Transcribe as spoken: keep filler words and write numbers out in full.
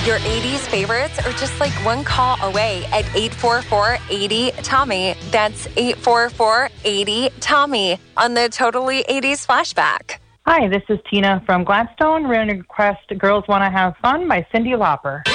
Your eighties favorites are just like one call away at eight four four, eight zero, Tommy. That's eight four four, eight zero, Tommy on the Totally eighties Flashback. Hi, this is Tina from Gladstone. We're going to request Girls Wanna Have Fun by Cyndi Lauper.